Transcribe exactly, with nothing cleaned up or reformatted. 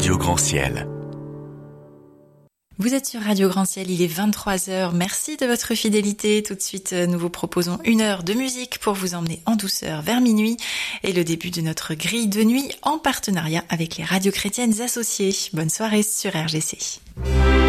Radio Grand Ciel. Vous êtes sur Radio Grand Ciel, il est vingt-trois heures. Merci de votre fidélité. Tout de suite, nous vous proposons une heure de musique pour vous emmener en douceur vers minuit et le début de notre grille de nuit en partenariat avec les radios chrétiennes associées. Bonne soirée sur R G C.